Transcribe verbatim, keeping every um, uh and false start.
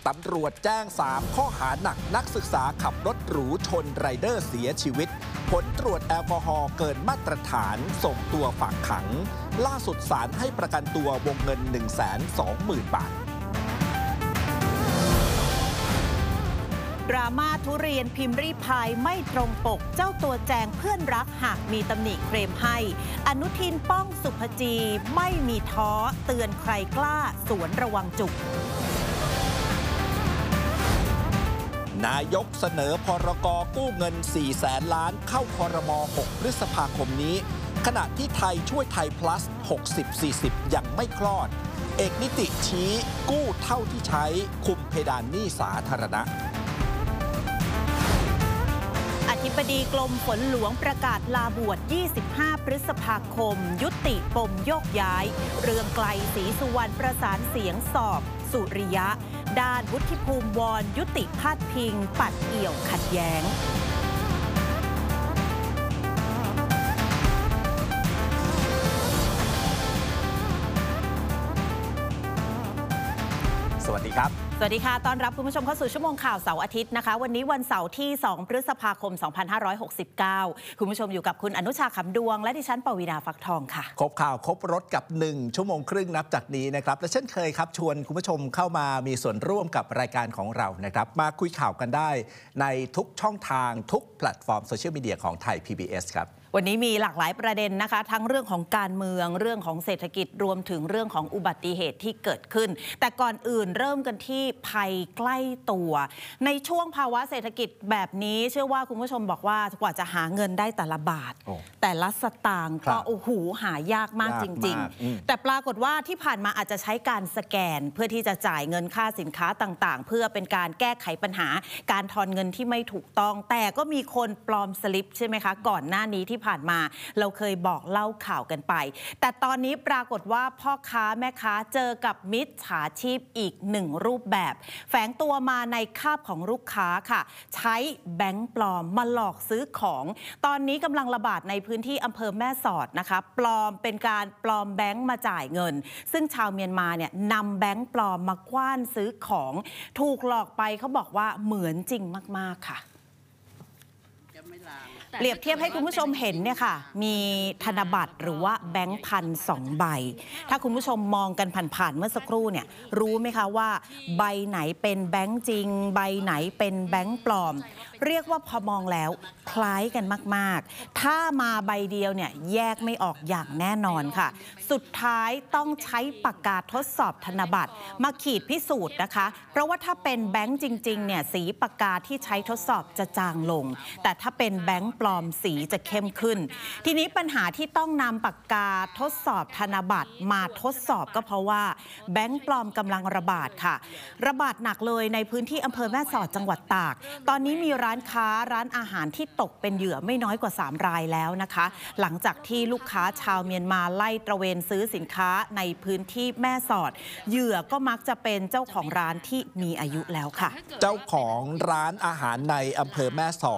ตำรวจแจ้งสามข้อหาหนักนักศึกษาขับรถหรูชนไรเดอร์เสียชีวิตผลตรวจแอลกอฮอล์เกินมาตรฐานส่งตัวฝากขังล่าสุดศาลให้ประกันตัววงเงิน หนึ่งแสนสองหมื่น บาทดราม่าทุเรียนพิมพ์รีพายไม่ตรงปกเจ้าตัวแจงเพื่อนรักหากมีตำหนิเคลมให้อนุทินป้องสุภจีไม่มีท้อเตือนใครกล้าสวนระวังจุกนายกเสนอพรก.กู้เงินสี่แสนล้านเข้าครม. หกพฤษภาคมนี้ขณะที่ไทยช่วยไทย plus หกสิบ สี่สิบ ยังไม่คลอดเอกนิติชี้กู้เท่าที่ใช้คุมเพดานหนี้สาธารณะอธิบดีกรมฝนหลวงประกาศลาบวชยี่สิบห้าพฤษภาคมยุติปมโยกย้ายเรืองไกลศรีสุวรรณประสานเสียงสอบสุริยะด้านวุฒิภูมิวอนยุติพาดพิงปัดเอี่ยวขัดแย้งสวัสดีครับสวัสดีค่ะต้อนรับคุณผู้ชมเข้าสู่ชั่วโมงข่าวเสาร์อาทิตย์นะคะวันนี้วันเสาร์ที่สองพฤษภาคมสองพันห้าร้อยหกสิบเก้าคุณผู้ชมอยู่กับคุณอนุชาขำดวงและดิฉันปวีณาฟักทองค่ะครบข่าวครบรถกับหนึ่งชั่วโมงครึ่งนับจากนี้นะครับและเช่นเคยครับชวนคุณผู้ชมเข้ามามีส่วนร่วมกับรายการของเรานะครับมาคุยข่าวกันได้ในทุกช่องทางทุกแพลตฟอร์มโซเชียลมีเดียของไทย พี บี เอส ครับวันนี้มีหลากหลายประเด็นนะคะทั้งเรื่องของการเมืองเรื่องของเศรษฐกิจรวมถึงเรื่องของอุบัติเหตุที่เกิดขึ้นแต่ก่อนอื่นเริ่มกันที่ภัยใกล้ตัวในช่วงภาวะเศรษฐกิจแบบนี้เชื่อว่าคุณผู้ชมบอกว่ากว่าจะหาเงินได้แต่ละบาทแต่ละสตางค์ก็โอ้โหหายากมากจริงๆแต่ปรากฏว่าที่ผ่านมาอาจจะใช้การสแกนเพื่อที่จะจ่ายเงินค่าสินค้าต่างๆเพื่อเป็นการแก้ไขปัญหาการทอนเงินที่ไม่ถูกต้องแต่ก็มีคนปลอมสลิปใช่ไหมคะก่อนหน้านี้ที่ผ่านมาเราเคยบอกเล่าข่าวกันไปแต่ตอนนี้ปรากฏว่าพ่อค้าแม่ค้าเจอกับมิจฉาชีพอีกหนึ่งรูปแบบแฝงตัวมาในคาบของลูกค้าค่ะใช้แบงค์ปลอมมาหลอกซื้อของตอนนี้กำลังระบาดในพื้นที่อำเภอแม่สอดนะคะปลอมเป็นการปลอมแบงค์มาจ่ายเงินซึ่งชาวเมียนมาเนี่ยนำแบงค์ปลอมมากว้านซื้อของถูกหลอกไปเขาบอกว่าเหมือนจริงมากๆค่ะเปรียบเทียบให้คุณผู้ชมเห็นเนี่ยค่ะมีธนบัตรหรือว่าแบงค์พันสองใบถ้าคุณผู้ชมมองกันผ่านๆเมื่อสักครู่เนี่ยรู้ไหมคะว่าใบไหนเป็นแบงค์จริงใบไหนเป็นแบงค์ปลอมเรียกว่าพอมองแล้วคล้ายกันมากๆถ้ามาใบเดียวเนี่ยแยกไม่ออกอย่างแน่นอนค่ะสุดท้ายต้องใช้ปากกาทดสอบธนบัตรมาขีดพิสูจน์นะคะเพราะว่าถ้าเป็นแบงค์จริงๆเนี่ยสีปากกาที่ใช้ทดสอบจะจางลงแต่ถ้าเป็นแบงค์ปลอมสีจะเข้มขึ้นทีนี้ปัญหาที่ต้องนำปากกาทดสอบธนบัตรมาทดสอบก็เพราะว่าแบงค์ปลอมกำลังระบาดค่ะระบาดหนักเลยในพื้นที่อำเภอแม่สอดจังหวัดตากตอนนี้มีร้านค้าร้านอาหารที่ตกเป็นเหยื่อไม่น้อยกว่าสามรายแล้วนะคะหลังจากที่ลูกค้าชาวเมียนมาไล่ตระเวนซื้อสินค้าในพื้นที่แม่สอดเหยื่อก็มักจะเป็นเจ้าของร้านที่มีอายุแล้วค่ะเจ้าของร้านอาหารในอำเภอแม่สอด